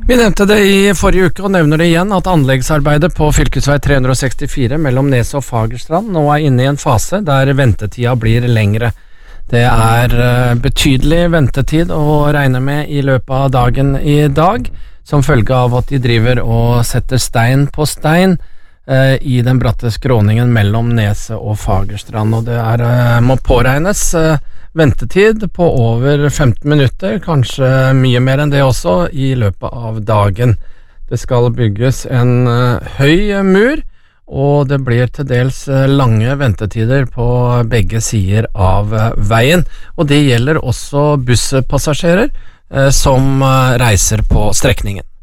Vi nevnte det i forrige uke og nevner det igjen at anleggsarbeidet på fylkesvei 364 mellom Neset og Fagerstrand nå inne i en fase der ventetida blir lengre. Det betydelig ventetid å regne med i løpet av dagen i dag, som følge av at de driver og setter stein på stein i den bratte skråningen mellom Neset og Fagerstrand, og det må påregnes ventetid på over 15 minutter, kanskje mye mer enn det også, i løpet av dagen. Det skal bygges en høy mur, og det blir til dels lange ventetider på begge sider av veien, og det gjelder også busspassasjerer som reiser på strekningen.